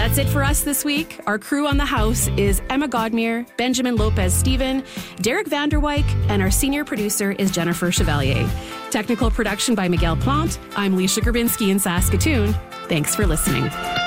That's it for us this week. Our crew on the house is Emma Godmere, Benjamin Lopez-Steven, Derek Vanderwyk, and our senior producer is Jennifer Chevalier. Technical production by Miguel Plant. I'm Leisha Grabinski in Saskatoon. Thanks for listening.